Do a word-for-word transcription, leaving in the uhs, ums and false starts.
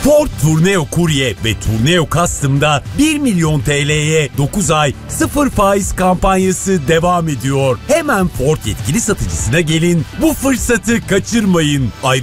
Ford Tourneo Courier ve Tourneo Custom'da bir milyon T L'ye dokuz ay sıfır faiz kampanyası devam ediyor. Hemen Ford yetkili satıcısına gelin, bu fırsatı kaçırmayın. Ayrıca